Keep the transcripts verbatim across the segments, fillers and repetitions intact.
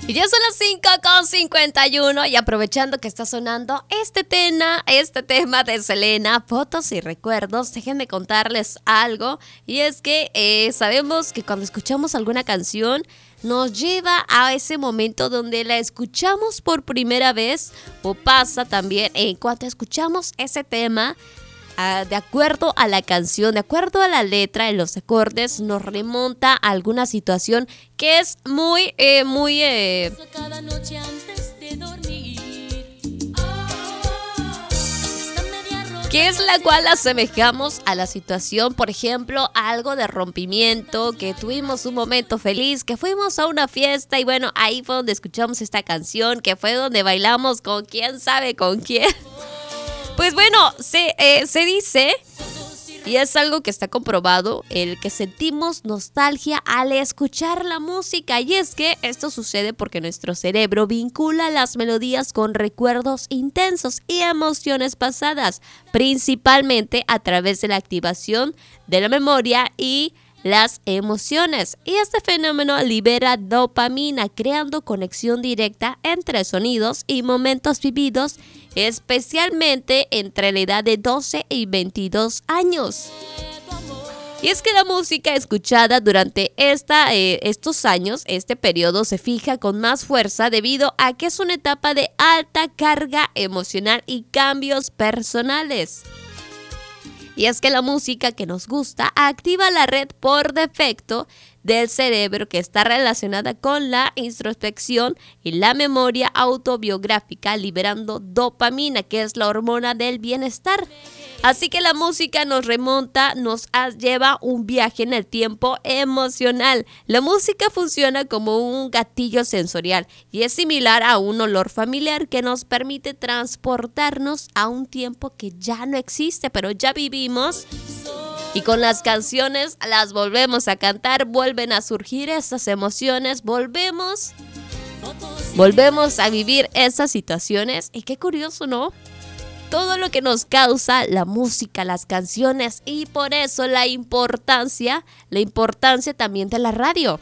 Y ya son las cinco con cincuenta y uno y aprovechando que está sonando este tema, este tema de Selena, fotos y recuerdos, déjenme contarles algo. Y es que eh, sabemos que cuando escuchamos alguna canción nos lleva a ese momento donde la escuchamos por primera vez, o pasa también en cuanto escuchamos ese tema. Uh, de acuerdo a la canción, de acuerdo a la letra, en los acordes, nos remonta a alguna situación que es muy, eh, muy... Eh, cada noche antes de dormir. Que es la cual asemejamos a la situación, por ejemplo, algo de rompimiento, que tuvimos un momento feliz, que fuimos a una fiesta y bueno, ahí fue donde escuchamos esta canción, que fue donde bailamos con quién sabe con quién. Pues bueno, se, eh, se dice, y es algo que está comprobado, el que sentimos nostalgia al escuchar la música. Y es que esto sucede porque nuestro cerebro vincula las melodías con recuerdos intensos y emociones pasadas, principalmente a través de la activación de la memoria y las emociones. Y este fenómeno libera dopamina, creando conexión directa entre sonidos y momentos vividos, especialmente entre la edad de doce y veintidós años. Y es que la música escuchada durante esta, eh, estos años, este periodo, se fija con más fuerza debido a que es una etapa de alta carga emocional y cambios personales. Y es que la música que nos gusta activa la red por defecto del cerebro que está relacionada con la introspección y la memoria autobiográfica, liberando dopamina, que es la hormona del bienestar. Así que la música nos remonta, nos lleva un viaje en el tiempo emocional. La música funciona como un gatillo sensorial y es similar a un olor familiar que nos permite transportarnos a un tiempo que ya no existe, pero ya vivimos. Y con las canciones las volvemos a cantar, vuelven a surgir esas emociones, volvemos, volvemos a vivir esas situaciones. Y qué curioso, ¿no? Todo lo que nos causa la música, las canciones, y por eso la importancia, la importancia también de la radio.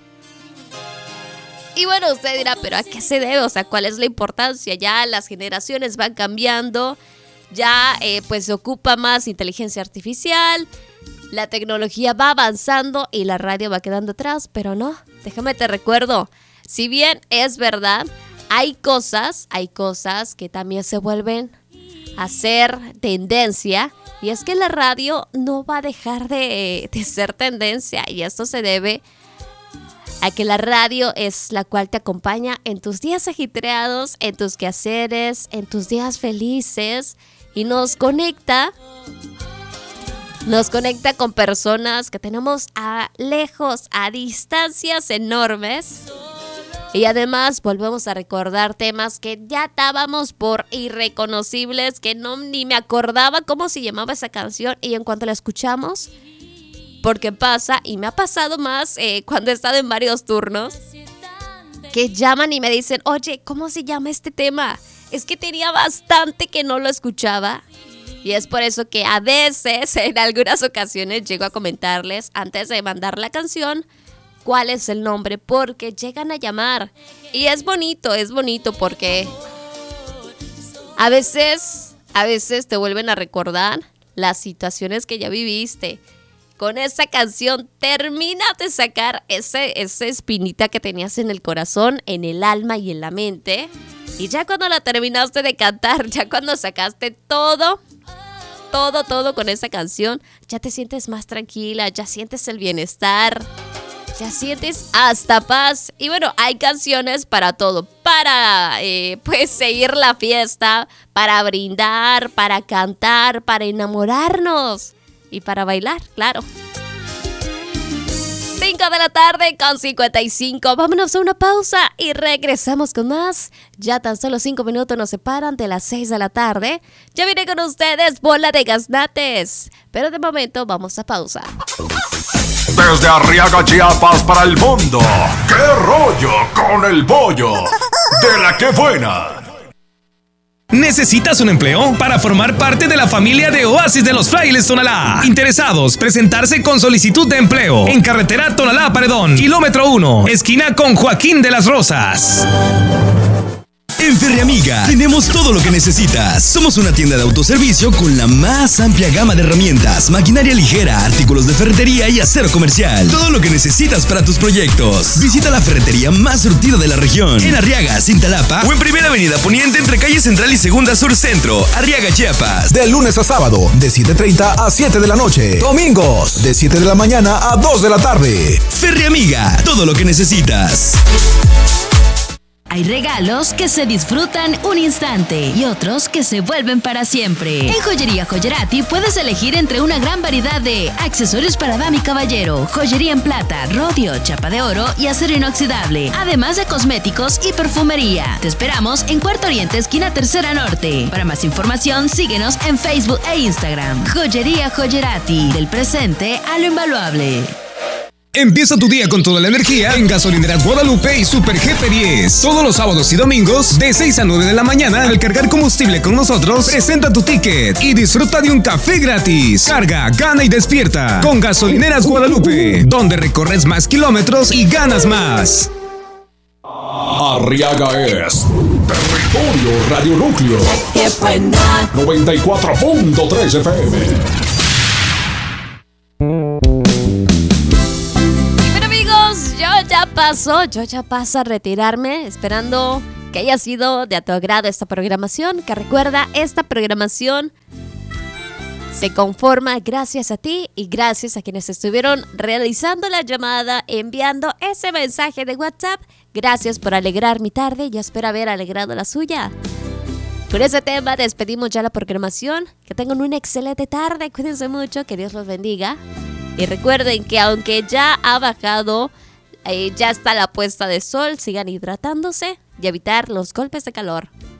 Y bueno, usted dirá, ¿pero a qué se debe? O sea, ¿cuál es la importancia? Ya las generaciones van cambiando, ya eh, pues se ocupa más inteligencia artificial, la tecnología va avanzando y la radio va quedando atrás, pero no, déjame te recuerdo, si bien es verdad, hay cosas, hay cosas que también se vuelven a ser tendencia, y es que la radio no va a dejar de, de ser tendencia, y esto se debe a que la radio es la cual te acompaña en tus días ajetreados, en tus quehaceres, en tus días felices, y nos conecta Nos conecta con personas que tenemos a lejos, a distancias enormes. Y además volvemos a recordar temas que ya dábamos por irreconocibles, que no ni me acordaba cómo se llamaba esa canción. Y en cuanto la escuchamos, porque pasa, y me ha pasado más eh, cuando he estado en varios turnos, que llaman y me dicen, oye, ¿cómo se llama este tema? Es que tenía bastante que no lo escuchaba. Y es por eso que a veces, en algunas ocasiones, llego a comentarles antes de mandar la canción cuál es el nombre, porque llegan a llamar. Y es bonito, es bonito porque a veces, a veces te vuelven a recordar las situaciones que ya viviste. Con esa canción terminas de sacar ese, esa espinita que tenías en el corazón, en el alma y en la mente. Y ya cuando la terminaste de cantar, ya cuando sacaste todo... Todo, todo con esa canción, ya te sientes más tranquila, ya sientes el bienestar, ya sientes hasta paz. Y bueno, hay canciones para todo, para eh, pues seguir la fiesta, para brindar, para cantar, para enamorarnos y para bailar, claro. cinco de la tarde con cincuenta y cinco. Vámonos a una pausa y regresamos con más. Ya tan solo cinco minutos nos separan de las seis de la tarde. Ya vine con ustedes, bola de gaznates. Pero de momento vamos a pausa. Desde Arriaga, Chiapas para el mundo. ¡Qué rollo con el bollo! De la que buena. ¿Necesitas un empleo? Para formar parte de la familia de Oasis de los Frailes Tonalá. Interesados, presentarse con solicitud de empleo en carretera Tonalá-Paredón, kilómetro uno, esquina con Joaquín de las Rosas. En Ferreamiga tenemos todo lo que necesitas. Somos una tienda de autoservicio con la más amplia gama de herramientas, maquinaria ligera, artículos de ferretería y acero comercial. Todo lo que necesitas para tus proyectos. Visita la ferretería más surtida de la región. En Arriaga, Cintalapa o en Primera Avenida Poniente entre calle Central y Segunda Sur Centro. Arriaga, Chiapas. De lunes a sábado, de siete treinta a siete de la noche. Domingos, de siete de la mañana a dos de la tarde. Ferreamiga, todo lo que necesitas. Hay regalos que se disfrutan un instante y otros que se vuelven para siempre. En Joyería Joyerati puedes elegir entre una gran variedad de accesorios para dama y caballero, joyería en plata, rodio, chapa de oro y acero inoxidable, además de cosméticos y perfumería. Te esperamos en Cuarto Oriente, esquina Tercera Norte. Para más información, síguenos en Facebook e Instagram. Joyería Joyerati, del presente a lo invaluable. Empieza tu día con toda la energía en Gasolineras Guadalupe y Super G P diez. Todos los sábados y domingos, de seis a nueve de la mañana, al cargar combustible con nosotros, presenta tu ticket y disfruta de un café gratis. Carga, gana y despierta con Gasolineras Guadalupe, donde recorres más kilómetros y ganas más. Arriaga es Territorio Radio Núcleo. ¡Qué buena! noventa y cuatro punto tres F M. Ya paso, yo ya paso a retirarme, esperando que haya sido de a tu agrado esta programación, que recuerda, esta programación se conforma gracias a ti y gracias a quienes estuvieron realizando la llamada, enviando ese mensaje de WhatsApp. Gracias por alegrar mi tarde y espero haber alegrado la suya. Con ese tema despedimos ya la programación. Que tengan una excelente tarde, cuídense mucho, que Dios los bendiga. Y recuerden que aunque ya ha bajado, eh, ya está la puesta de sol, sigan hidratándose y evitar los golpes de calor.